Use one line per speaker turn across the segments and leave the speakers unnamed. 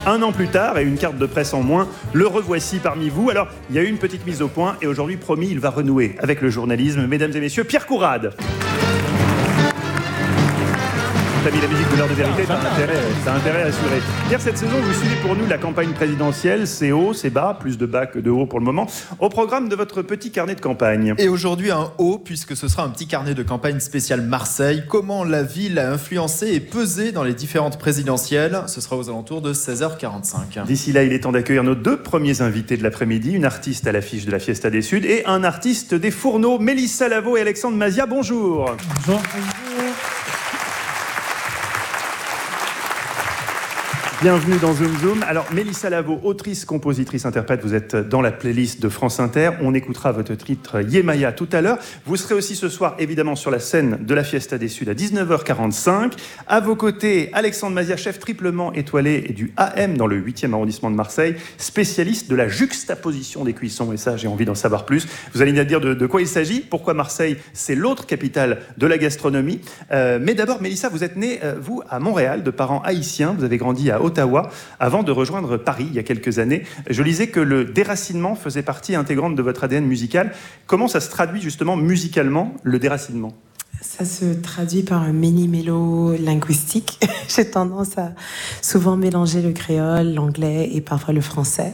Un an plus tard, et une carte de presse en moins, le revoici parmi vous. Alors, il y a eu une petite mise au point, et aujourd'hui, promis, il va renouer avec le journalisme. Mesdames et messieurs, Pierre Courade. T'as mis la musique de l'heure de vérité, t'as intérêt à assurer. Pierre, cette saison, vous suivez pour nous la campagne présidentielle. C'est haut, c'est bas, plus de bas que de haut pour le moment. Au programme de votre petit carnet de campagne.
Et aujourd'hui, un haut, puisque ce sera un petit carnet de campagne spécial Marseille. Comment la ville a influencé et pesé dans les différentes présidentielles. Ce sera aux alentours de 16h45.
D'ici là, il est temps d'accueillir nos deux premiers invités de l'après-midi. Une artiste à l'affiche de la Fiesta des Suds et un artiste des Fourneaux, Mélissa Lavo et Alexandre Mazia. Bonjour.
Bonjour.
Bienvenue dans Zoom Zoom. Alors, Mélissa Lavo, autrice, compositrice, interprète, vous êtes dans la playlist de France Inter. On écoutera votre titre Yemaya tout à l'heure. Vous serez aussi ce soir, évidemment, sur la scène de la Fiesta des Suds à 19h45. À vos côtés, Alexandre Mazia, chef triplement étoilé du AM dans le 8e arrondissement de Marseille, spécialiste de la juxtaposition des cuissons. Et ça, j'ai envie d'en savoir plus. Vous allez nous dire de quoi il s'agit, pourquoi Marseille, c'est l'autre capitale de la gastronomie. Mais d'abord, Mélissa, vous êtes née, vous, à Montréal, de parents haïtiens. Vous avez grandi à Ottawa, avant de rejoindre Paris il y a quelques années. Je lisais que le déracinement faisait partie intégrante de votre ADN musical. Comment ça se traduit justement musicalement, le déracinement ?
Ça se traduit par un mini-mélo linguistique. J'ai tendance à souvent mélanger le créole, l'anglais et parfois le français.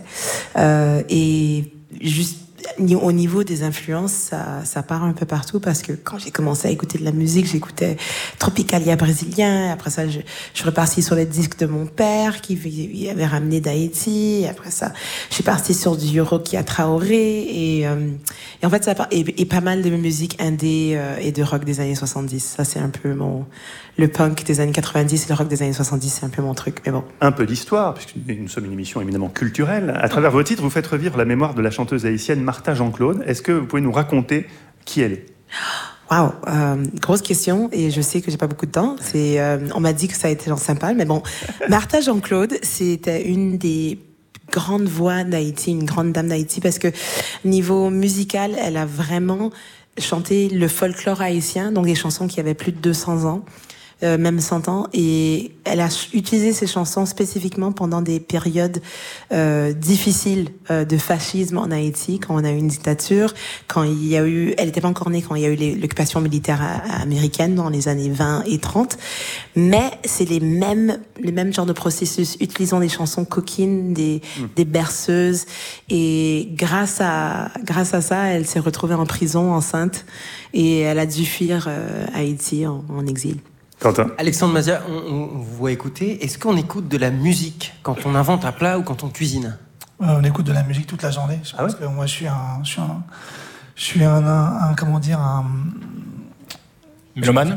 Et juste au niveau des influences, ça part un peu partout parce que quand j'ai commencé à écouter de la musique, j'écoutais Tropicalia brésilien. Après ça, je suis repartie sur les disques de mon père qui avait ramené d'Haïti. Après ça, je suis partie sur du Rokia Traoré et en fait, et pas mal de musique indé et de rock des années 70. Ça, c'est un peu le punk des années 90 et le rock des années 70, c'est un peu mon truc, mais bon.
Un peu d'histoire, puisque nous sommes une émission éminemment culturelle. À travers vos titres, vous faites revivre la mémoire de la chanteuse haïtienne Martha Jean-Claude. Est-ce que vous pouvez nous raconter qui elle est ?
Waouh, grosse question, et je sais que j'ai pas beaucoup de temps. On m'a dit que ça a été sympa, mais bon. Martha Jean-Claude, c'était une des grandes voix d'Haïti, une grande dame d'Haïti, parce que niveau musical, elle a vraiment chanté le folklore haïtien, donc des chansons qui avaient plus de 200 ans. Même 100 ans, et elle a utilisé ces chansons spécifiquement pendant des périodes difficiles de fascisme en Haïti, quand on a eu une dictature, quand il y a eu, elle n'était pas encore née quand il y a eu l'occupation militaire américaine dans les années 20 et 30, mais c'est les mêmes genres de processus, utilisant des chansons coquines, des berceuses, et grâce à ça, elle s'est retrouvée en prison enceinte, et elle a dû fuir Haïti en exil.
Quentin.
Alexandre Mazia, on vous voit écouter. Est-ce qu'on écoute de la musique quand on invente un plat ou quand on cuisine ?
On écoute de la musique toute la journée. Je pense que moi, je suis un
mélomane ?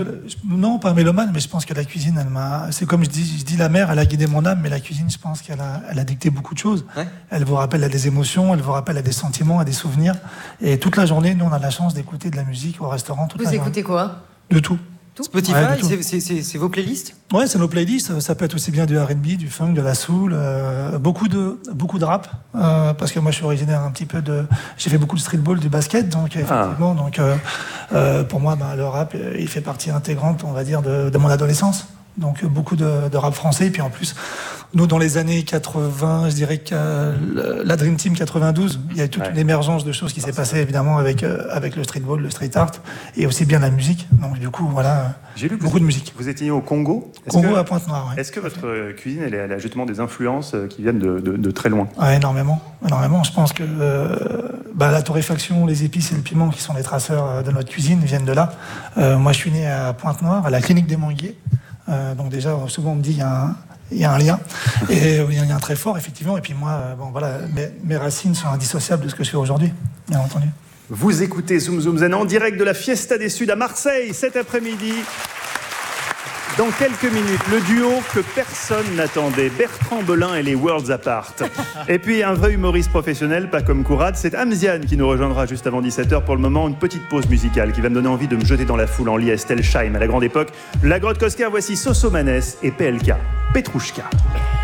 Non, pas un mélomane, mais je pense que la cuisine, c'est comme je dis, la mer, elle a guidé mon âme, mais la cuisine, je pense qu'elle a dicté beaucoup de choses. Ouais. Elle vous rappelle à des émotions, elle vous rappelle à des sentiments, à des souvenirs. Et toute la journée, nous, on a la chance d'écouter de la musique au restaurant toute la journée.
Vous écoutez quoi ?
De tout.
Spotify,
ouais,
c'est vos playlists ?
Ouais, c'est nos playlists. Ça peut être aussi bien du R&B, du funk, de la soul, beaucoup de rap, parce que moi je suis originaire un petit peu j'ai fait beaucoup de streetball, du basket, donc effectivement, pour moi, le rap, il fait partie intégrante, on va dire, de mon adolescence. Donc beaucoup de rap français, et puis en plus, nous dans les années 80, je dirais que la Dream Team 92, il y a eu toute une émergence de choses qui s'est passée évidemment avec le streetball, le street art, et aussi bien la musique. Donc du coup, voilà, j'ai lu beaucoup de musique.
Vous étiez au Congo.
À Pointe-Noire. Ouais.
Est-ce que votre cuisine, elle a justement des influences qui viennent de très loin ?
Ouais, énormément. Je pense que la torréfaction, les épices et le piment, qui sont les traceurs de notre cuisine, viennent de là. Moi, je suis né à Pointe-Noire, à la clinique des Manguiers. Donc déjà, souvent on me dit il y a un lien, et il y a un lien très fort, effectivement. Et puis moi, mes racines sont indissociables de ce que je fais aujourd'hui, bien entendu.
Vous écoutez Zoom Zoom Zen en direct de la Fiesta des Suds à Marseille cet après-midi. Dans quelques minutes, le duo que personne n'attendait, Bertrand Belin et les Worlds Apart. Et puis un vrai humoriste professionnel, pas comme Courade, c'est Amziane qui nous rejoindra juste avant 17h. Pour le moment, une petite pause musicale qui va me donner envie de me jeter dans la foule en lit à Estelle Scheim à la grande époque. La Grotte Cosquer, voici Soso Manès et PLK, Petrouchka.